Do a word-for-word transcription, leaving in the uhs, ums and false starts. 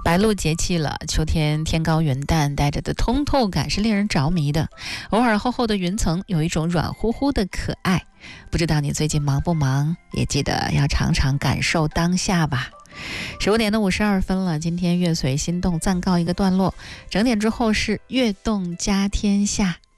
白露节气了，秋天天高云淡，带着的通透感是令人着迷的。偶尔厚厚的云层有一种软乎乎的可爱。不知道你最近忙不忙？也记得要常常感受当下吧。十五点的五十二分了，今天乐随心动暂告一个段落。整点之后是悦动家天下。